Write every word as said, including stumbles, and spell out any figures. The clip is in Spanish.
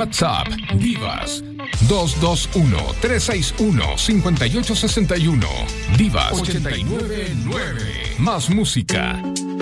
WhatsApp Divas dos dos uno, tres seis uno, cinco ocho seis uno. Divas ochenta y nueve nueve. Más música.